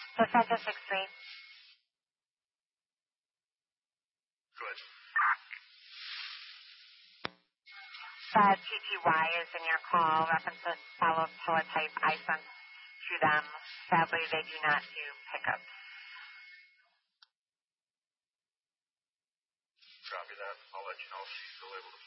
Defender 6-3. Good. TTY is in your call. References follow teletype I sent to them. Sadly, they do not do pickups. Copy that. I'll let you know if she's still able to